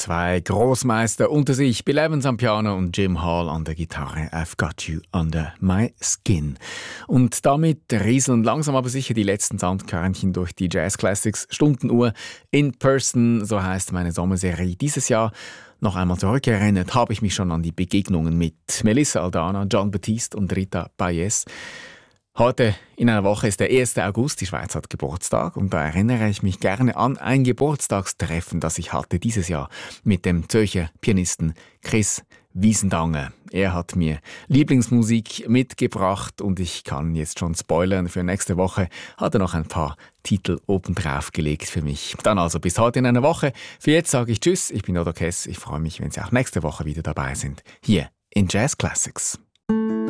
Zwei Großmeister unter sich, Bill Evans am Piano und Jim Hall an der Gitarre. I've got you under my skin. Und damit rieseln langsam aber sicher die letzten Sandkörnchen durch die Jazz Classics Stundenuhr. In Person, so heißt meine Sommerserie dieses Jahr. Noch einmal zurückerinnert habe ich mich schon an die Begegnungen mit Melissa Aldana, Jon Batiste und Rita Payés. Heute in einer Woche ist der 1. August, die Schweiz hat Geburtstag und da erinnere ich mich gerne an ein Geburtstagstreffen, das ich hatte dieses Jahr mit dem Zürcher Pianisten Chris Wiesendanger. Er hat mir Lieblingsmusik mitgebracht und ich kann jetzt schon spoilern, für nächste Woche hat er noch ein paar Titel obendrauf gelegt für mich. Dann also bis heute in einer Woche. Für jetzt sage ich Tschüss, ich bin Odo Kess. Ich freue mich, wenn Sie auch nächste Woche wieder dabei sind, hier in Jazz Classics.